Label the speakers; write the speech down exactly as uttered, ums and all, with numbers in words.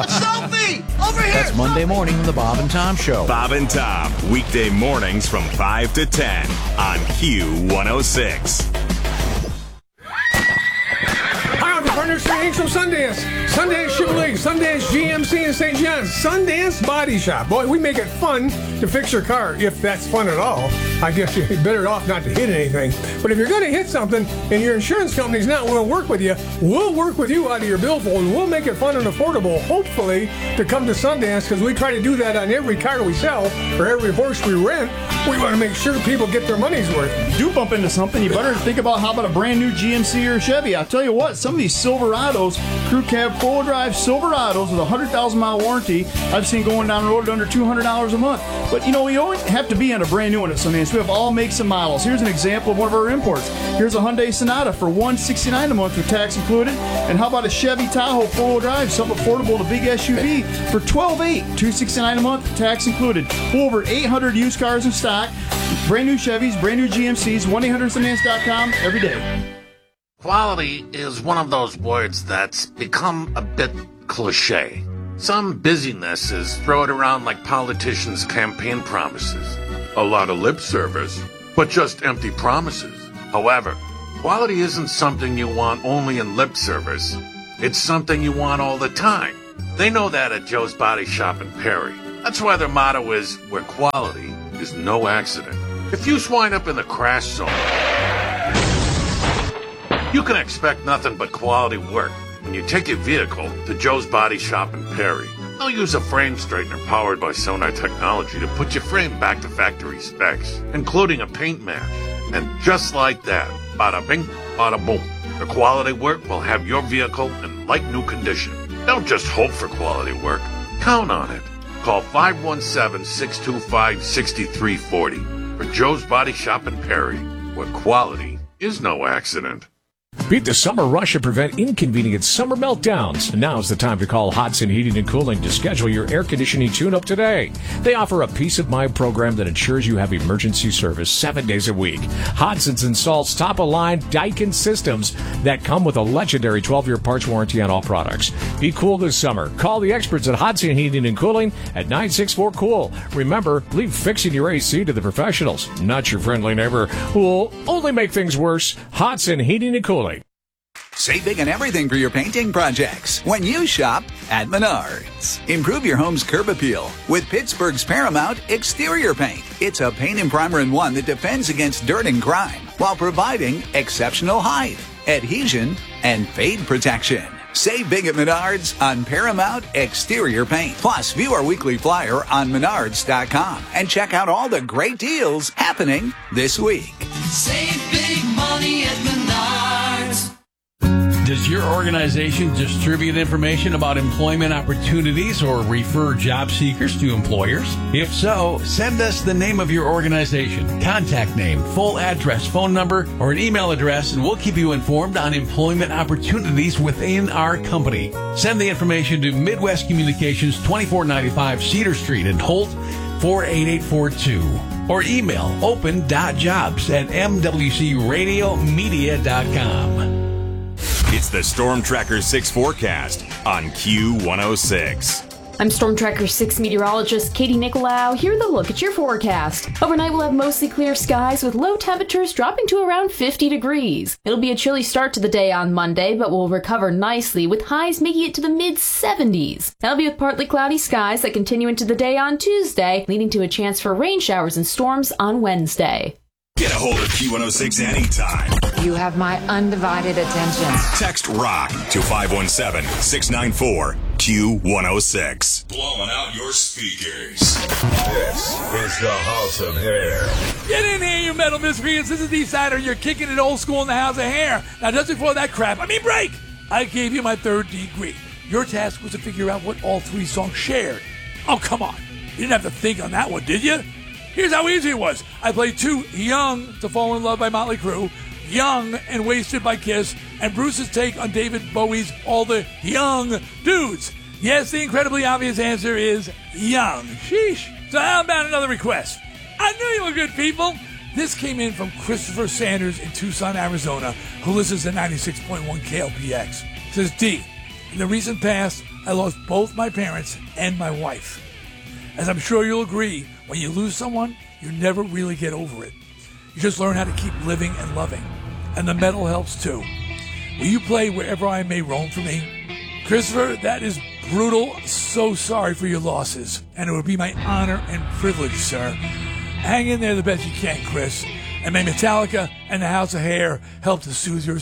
Speaker 1: Sophie! Over here!
Speaker 2: That's Monday morning on the Bob and Tom Show.
Speaker 3: Bob and Tom, weekday mornings from five to ten on Q one oh six.
Speaker 4: Hi, I'm the partners for Angel Sundance. Sundance Chevrolet, Sundance G M C in Saint John's, Sundance Body Shop. Boy, we make it fun to fix your car, if that's fun at all. I guess you're better off not to hit anything. But if you're going to hit something and your insurance company's not willing to work with you, we'll work with you out of your billfold and we'll make it fun and affordable, hopefully, to come to Sundance, because we try to do that on every car we sell or every horse we rent. We want to make sure people get their money's worth.
Speaker 5: Do bump into something, you better think about how about a brand new G M C or Chevy. I'll tell you what, some of these Silverados, crew cab, four-wheel drive Silverados with a one hundred thousand mile warranty, I've seen going down the road at under two hundred dollars a month. But, you know, we don't have to be on a brand new one at Sundance. We have all makes and models. Here's an example of one of our imports. Here's a Hyundai Sonata for one hundred sixty-nine dollars a month with tax included. And how about a Chevy Tahoe four-wheel drive, something affordable to big S U V for twelve thousand eight hundred dollars, two hundred sixty-nine dollars a month, tax included. Well, over eight hundred used cars in stock, brand new Chevys, brand new G M Cs, one eight hundred Sundance dot com every day.
Speaker 6: Quality is one of those words that's become a bit cliche. Some businesses throw it around like politicians' campaign promises. A lot of lip service, but just empty promises. However, quality isn't something you want only in lip service. It's something you want all the time. They know that at Joe's Body Shop in Perry. That's why their motto is, where quality is no accident. If you wind up in the crash zone, you can expect nothing but quality work when you take your vehicle to Joe's Body Shop in Perry. They'll use a frame straightener powered by Sonar technology to put your frame back to factory specs, including a paint match. And just like that, bada bing, bada boom, the quality work will have your vehicle in like new condition. Don't just hope for quality work. Count on it. Call five one seven, six two five, six three four zero for Joe's Body Shop in Perry, where quality is no accident.
Speaker 7: Beat the summer rush and prevent inconvenient summer meltdowns. Now's the time to call Hodson Heating and Cooling to schedule your air conditioning tune-up today. They offer a peace of mind program that ensures you have emergency service seven days a week. Hodson's installs top-of-line Daikin systems that come with a legendary twelve-year parts warranty on all products. Be cool this summer. Call the experts at Hodson Heating and Cooling at nine six four cool. Remember, leave fixing your A C to the professionals, not your friendly neighbor who will only make things worse. Hodson Heating and Cooling.
Speaker 8: Save big on everything for your painting projects when you shop at Menards. Improve your home's curb appeal with Pittsburgh's Paramount Exterior Paint. It's a paint and primer in one that defends against dirt and grime while providing exceptional height, adhesion, and fade protection. Save big at Menards on Paramount Exterior Paint. Plus, view our weekly flyer on Menards dot com and check out all the great deals happening this week.
Speaker 1: Save big money at Menards.
Speaker 9: Does your organization distribute information about employment opportunities or refer job seekers to employers? If so, send us the name of your organization, contact name, full address, phone number, or an email address, and we'll keep you informed on employment opportunities within our company. Send the information to Midwest Communications, twenty-four ninety-five Cedar Street in Holt, four eight eight four two. Or email open dot jobs at m w c radio media dot com.
Speaker 3: It's the Storm Tracker six forecast on Q one oh six.
Speaker 10: I'm Storm Tracker six meteorologist Katie Nicolau. Here with a look at your forecast. Overnight we'll have mostly clear skies with low temperatures dropping to around fifty degrees. It'll be a chilly start to the day on Monday, but we'll recover nicely with highs making it to the mid seventies. That'll be with partly cloudy skies that continue into the day on Tuesday, leading to a chance for rain showers and storms on Wednesday.
Speaker 3: Get a hold of Q one oh six anytime.
Speaker 11: You have my undivided attention.
Speaker 3: Text ROCK to five one seven, six nine four, Q one oh six. Blowing out your speakers.
Speaker 12: This is the House of Hair.
Speaker 13: Get in here, you metal miscreants. This is D-Sider, and you're kicking it old school in the House of Hair. Now, just before that crap, I mean break, I gave you my third degree. Your task was to figure out what all three songs shared. Oh, come on. You didn't have to think on that one, did you? Here's how easy it was. I played two Young to Fall in Love by Motley Crue, Young and Wasted by Kiss, and Bruce's take on David Bowie's All the Young Dudes. Yes, the incredibly obvious answer is Young. Sheesh. So how about another request? I knew you were good people. This came in from Christopher Sanders in Tucson, Arizona, who listens to ninety-six point one K L P X. It says, D, in the recent past, I lost both my parents and my wife. As I'm sure you'll agree, when you lose someone, you never really get over it. You just learn how to keep living and loving. And the metal helps too. Will you play Wherever I May Roam for me? Christopher, that is brutal. So sorry for your losses. And it would be my honor and privilege, sir. Hang in there the best you can, Chris. And may Metallica and the House of Hair help to soothe your